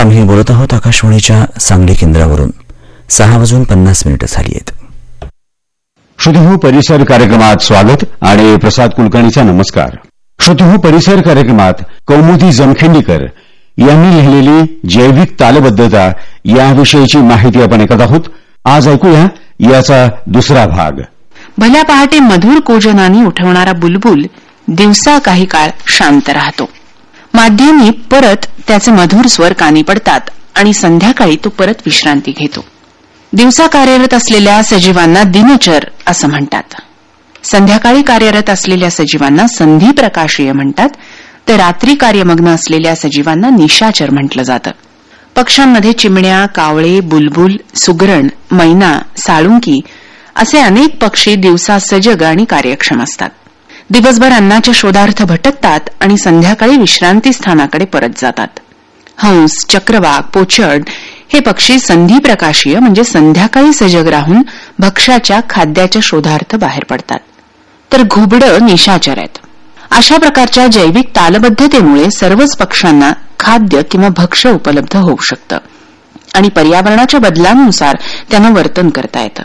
आम्ही बोलत आहोत आकाशवाणीच्या सांगली केंद्रावरून. 6:50 झाली आहेत. श्रोतेहो, परिसर कार्यक्रमात स्वागत आणि प्रसाद कुलकर्णीचा नमस्कार. श्रोतेहो, परिसर कार्यक्रमात कौमुदी जमखंडीकर यांनी लिहिलेली जैविक तालबद्धता याविषयीची माहिती आपण ऐकत आहोत. आज ऐकूया याचा दुसरा भाग. भल्या पहाटे मधुर कोजनानी उठवणारा बुलबुल दिवसा काही काळ शांत राहतो. माध्यानी परत त्याचे मधुर स्वर कानी पडतात आणि संध्याकाळी तो परत विश्रांती घेतो. दिवसा कार्यरत असलेल्या सजीवांना दिनचर असं म्हणतात. संध्याकाळी कार्यरत असलेल्या सजीवांना संधी प्रकाशीय म्हणतात, तर रात्री कार्यमग्न असलेल्या सजीवांना निशाचर म्हटलं जातं. पक्ष्यांमध्ये चिमण्या, कावळे, बुलबुल, सुगरण, मैना, साळुंकी असे अनेक पक्षी दिवसा सजग आणि कार्यक्षम असतात. दिवसभर अन्नाच्या शोधार्थ भटकतात आणि संध्याकाळी विश्रांती स्थानाकडे परत जातात. हंस, चक्रवाक, पोचड हे पक्षी संधी प्रकाशीय म्हणजे संध्याकाळी सजग राहून भक्ष्याच्या खाद्याच्या शोधार्थ बाहेर पडतात. तर घुबडं निशाचर आहेत. अशा प्रकारच्या जैविक तालबद्धतेमुळे सर्वच पक्ष्यांना खाद्य किंवा भक्ष्य उपलब्ध होऊ शकतं आणि पर्यावरणाच्या बदलांनुसार त्यांना वर्तन करता येतं.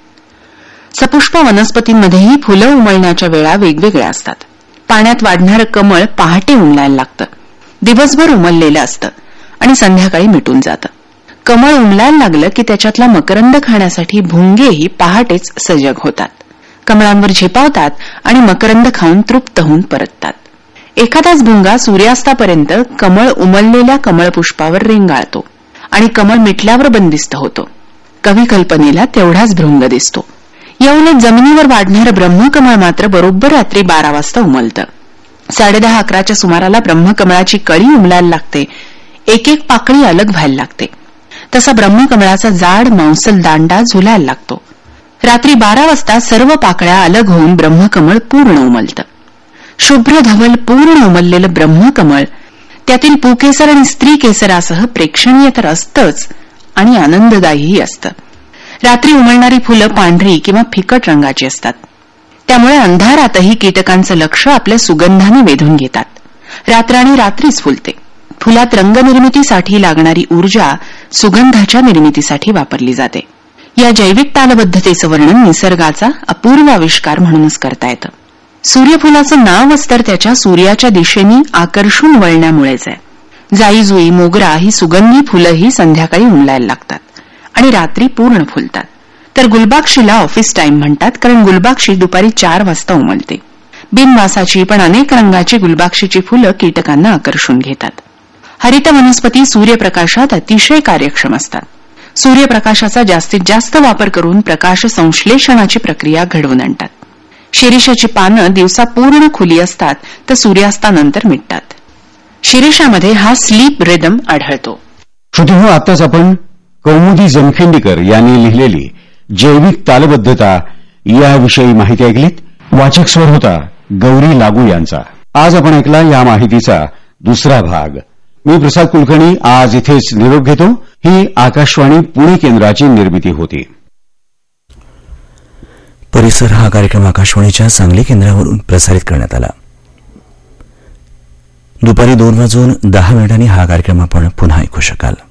सपुष्प वनस्पतींमध्येही फुलं उमलण्याच्या वेळा वेगवेगळ्या असतात. पाण्यात वाढणारं कमळ पहाटे उमलायला लागतं. दिवसभर उमललेलं असतं आणि संध्याकाळी मिटून जातं. कमळ उमलायला लागलं की त्याच्यातला मकरंद खाण्यासाठी भुंगेही पहाटेच सजग होतात. कमळांवर झेपावतात आणि मकरंद खाऊन तृप्त होऊन परततात. एखादाच भुंगा सूर्यास्तापर्यंत कमळ उमललेल्या कमळपुष्पावर रेंगाळतो आणि कमळ मिटल्यावर बंदिस्त होतो. कवी कल्पनेला तेवढाच भृंग दिसतो. याउलट जमिनीवर वाढणारं ब्रह्मकमळ मात्र बरोबर रात्री 12 वाजता उमलतं. 10:30-11च्या सुमाराला ब्रह्मकमळाची कळी उमलायला लागते. एक एक पाकळी अलग व्हायला लागते. तसा ब्रह्मकमळाचा जाड मांसल दांडा झुलायला लागतो. रात्री 12 वाजता सर्व पाकळ्या अलग होऊन ब्रह्मकमळ पूर्ण उमलतं. शुभ्र धवल पूर्ण उमललेलं ब्रह्मकमळ त्यातील पुकेसर आणि स्त्री केसरासह प्रेक्षणीय तर असतंच आणि आनंददायीही असतं. रात्री उमलणारी फुलं पांढरी किंवा फिकट रंगाची असतात. त्यामुळे अंधारातही कीटकांचं लक्ष आपल्या सुगंधाने वेधून घेतात. रात्र आणि रात्रीच फुलते. फुलात रंगनिर्मितीसाठी लागणारी ऊर्जा सुगंधाच्या निर्मितीसाठी वापरली जाते. या जैविक तालबद्धतेचं वर्णन निसर्गाचा अपूर्व आविष्कार म्हणूनच करता येतं. सूर्यफुलाचं नावच तर त्याच्या सूर्याच्या दिशेने आकर्षून वळण्यामुळेच आहे. जाईजुई, मोगरा ही सुगंधी फुलंही संध्याकाळी उमलायला लागतात आणि रात्री पूर्ण फुलतात. तर गुलबाक्षीला ऑफिस टाइम म्हणतात, कारण गुलबाक्षी दुपारी 4 वाजता उमलते. बिनवासाची पण अनेक रंगाची गुलबाक्षीची फुलं कीटकांना आकर्षून घेतात. हरित वनस्पती सूर्यप्रकाशात अतिशय कार्यक्षम असतात. सूर्यप्रकाशाचा जास्तीत जास्त वापर करून प्रकाश संश्लेषणाची प्रक्रिया घडवून आणतात. शिरीषाची पानं दिवसा पूर्ण खुली असतात तर सूर्यास्तानंतर मिटतात. शिरीषामध्ये हा स्लीप रिदम आढळतो. श्रोतेहो, आत्ताच आपण कौमुदी जमखंडीकर यांनी लिहिलेली जैविक तालबद्धता याविषयी माहिती ऐकलीत. वाचक स्वर होता गौरी लागू यांचा. आज आपण ऐकला या माहितीचा दुसरा भाग. मी प्रसाद कुलकर्णी आज इथेच निरोप घेतो. ही आकाशवाणी पुणे केंद्राची निर्मिती होती. परिसर हा कार्यक्रम आकाशवाणीच्या सांगली केंद्रावरून प्रसारित करण्यात आला. दुपारी 2:10 हा कार्यक्रम आपण पुन्हा ऐकू शकाल.